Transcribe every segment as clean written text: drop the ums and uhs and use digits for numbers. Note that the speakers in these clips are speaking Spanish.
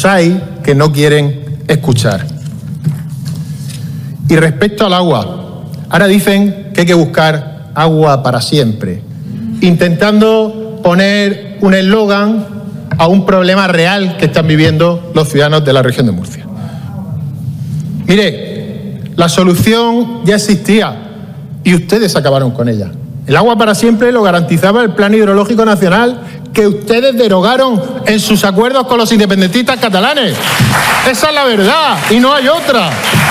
los hay que no quieren escuchar. Y respecto al agua, ahora dicen que hay que buscar agua para siempre, intentando poner un eslogan a un problema real que están viviendo los ciudadanos de la región de Murcia. Mire, la solución ya existía y ustedes acabaron con ella. El agua para siempre lo garantizaba el Plan Hidrológico Nacional que ustedes derogaron en sus acuerdos con los independentistas catalanes. Esa es la verdad y no hay otra.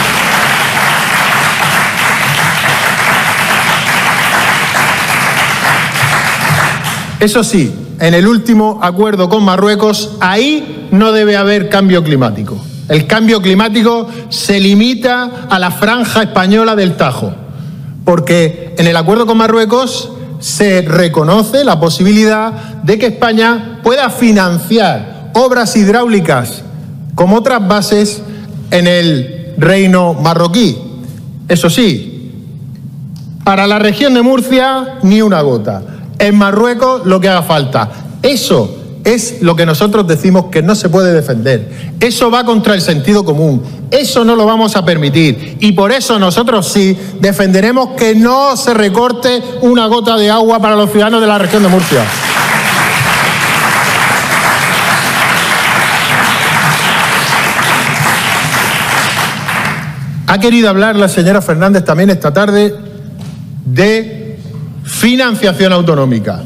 Eso sí, en el último acuerdo con Marruecos, ahí no debe haber cambio climático. El cambio climático se limita a la franja española del Tajo, porque en el acuerdo con Marruecos se reconoce la posibilidad de que España pueda financiar obras hidráulicas como otras bases en el reino marroquí. Eso sí, para la región de Murcia ni una gota. En Marruecos lo que haga falta. Eso es lo que nosotros decimos que no se puede defender. Eso va contra el sentido común. Eso no lo vamos a permitir. Y por eso nosotros sí defenderemos que no se recorte una gota de agua para los ciudadanos de la región de Murcia. Ha querido hablar la señora Fernández también esta tarde de financiación autonómica.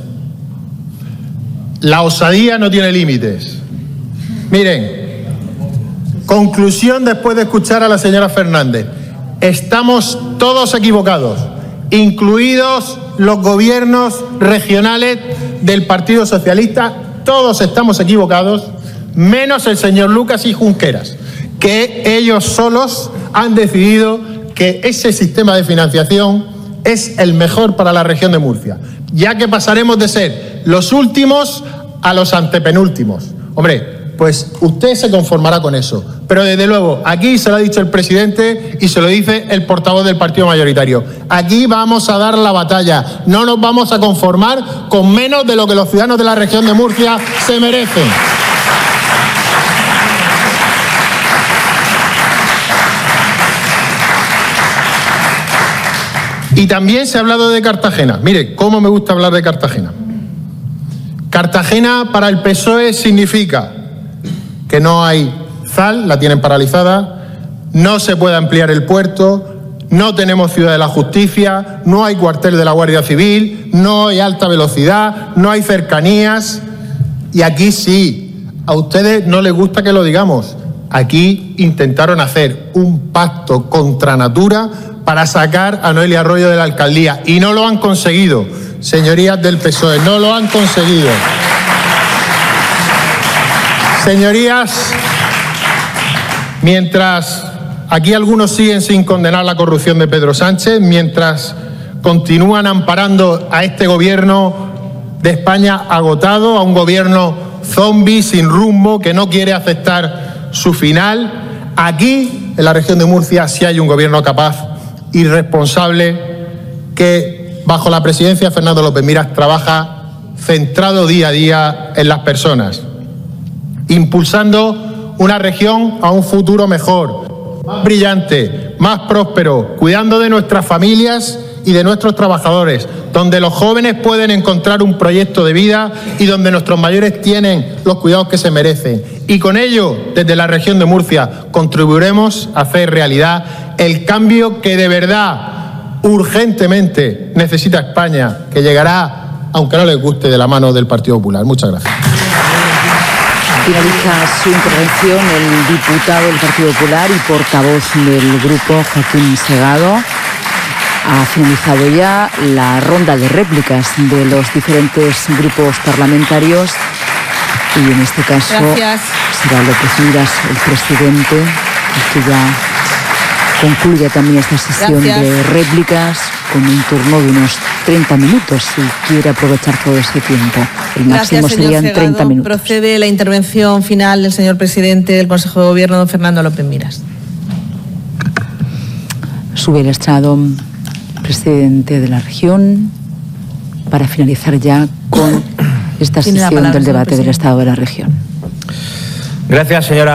La osadía no tiene límites. Miren, conclusión después de escuchar a la señora Fernández. Estamos todos equivocados, incluidos los gobiernos regionales del Partido Socialista. Todos estamos equivocados, menos el señor Lucas y Junqueras, que ellos solos han decidido que ese sistema de financiación es el mejor para la región de Murcia, ya que pasaremos de ser los últimos a los antepenúltimos. Hombre, pues usted se conformará con eso. Pero desde luego, aquí se lo ha dicho el presidente y se lo dice el portavoz del partido mayoritario. Aquí vamos a dar la batalla. No nos vamos a conformar con menos de lo que los ciudadanos de la región de Murcia se merecen. Y también se ha hablado de Cartagena. Mire, cómo me gusta hablar de Cartagena. Cartagena para el PSOE significa que no hay ZAL, la tienen paralizada, no se puede ampliar el puerto, no tenemos ciudad de la justicia, no hay cuartel de la Guardia Civil, no hay alta velocidad, no hay cercanías. Y aquí sí, a ustedes no les gusta que lo digamos. Aquí intentaron hacer un pacto contra natura para sacar a Noelia Arroyo de la alcaldía y no lo han conseguido, señorías del PSOE, no lo han conseguido. Señorías, mientras aquí algunos siguen sin condenar la corrupción de Pedro Sánchez, mientras continúan amparando a este gobierno de España agotado, a un gobierno zombie sin rumbo que no quiere aceptar su final, aquí en la región de Murcia sí hay un gobierno capaz y responsable que bajo la presidencia de Fernando López Miras trabaja centrado día a día en las personas, impulsando una región a un futuro mejor, más brillante, más próspero, cuidando de nuestras familias y de nuestros trabajadores, donde los jóvenes pueden encontrar un proyecto de vida y donde nuestros mayores tienen los cuidados que se merecen. Y con ello, desde la región de Murcia, contribuiremos a hacer realidad el cambio que de verdad, urgentemente, necesita España, que llegará, aunque no les guste, de la mano del Partido Popular. Muchas gracias. Finaliza su intervención el diputado del Partido Popular y portavoz del grupo, Joaquín Segado. Ha finalizado ya la ronda de réplicas de los diferentes grupos parlamentarios y en este caso será López Miras, el presidente, el que ya concluye también esta sesión de réplicas con un turno de unos 30 minutos, si quiere aprovechar todo ese tiempo. El máximo serían 30 minutos. Procede la intervención final del señor presidente del Consejo de Gobierno, don Fernando López Miras. Sube el estrado presidente de la región para finalizar ya con esta sesión del debate del Estado de la región. Gracias, señora